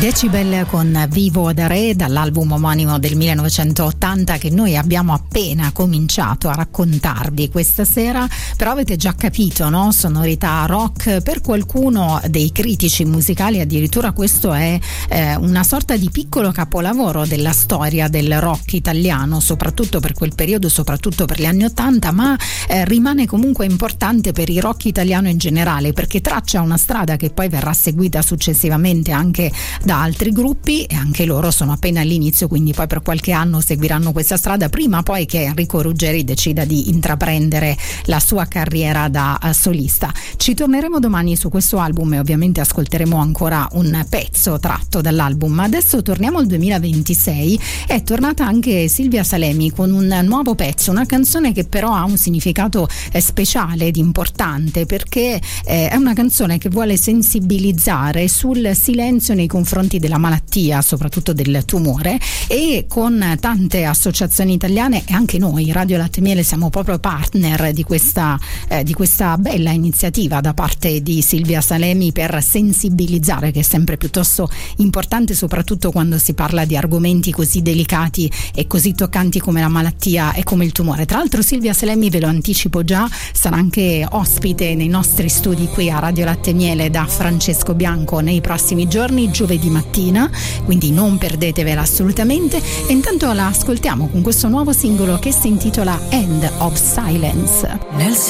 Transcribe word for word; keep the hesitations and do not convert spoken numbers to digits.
Decibel con Vivo da Re, dall'album omonimo del millenovecentottanta che noi abbiamo appena cominciato a raccontarvi questa sera, però avete già capito, no? Sonorità rock, per qualcuno dei critici musicali addirittura questo è eh, una sorta di piccolo capolavoro della storia del rock italiano, soprattutto per quel periodo, soprattutto per gli anni ottanta, ma eh, rimane comunque importante per il rock italiano in generale, perché traccia una strada che poi verrà seguita successivamente anche da altri gruppi, e anche loro sono appena all'inizio, quindi poi per qualche anno seguiranno questa strada prima poi che Enrico Ruggeri decida di intraprendere la sua carriera da solista. Ci torneremo domani su questo album e ovviamente ascolteremo ancora un pezzo tratto dall'album, ma adesso torniamo al duemilaventisei. È tornata anche Silvia Salemi con un nuovo pezzo, una canzone che però ha un significato eh, speciale ed importante, perché eh, è una canzone che vuole sensibilizzare sul silenzio nei confronti della malattia, soprattutto del tumore, e con tante associazioni italiane e anche noi Radio Latte Miele siamo proprio partner di questa eh, di questa bella iniziativa da parte di Silvia Salemi per sensibilizzare, che è sempre piuttosto importante, soprattutto quando si parla di argomenti così delicati e così toccanti come la malattia e come il tumore. Tra l'altro Silvia Salemi, ve lo anticipo già, sarà anche ospite nei nostri studi qui a Radio Latte Miele da Francesco Bianco nei prossimi giorni, giovedì mattina, quindi non perdetevela assolutamente. E intanto la ascoltiamo con questo nuovo singolo che si intitola End of Silence. Nel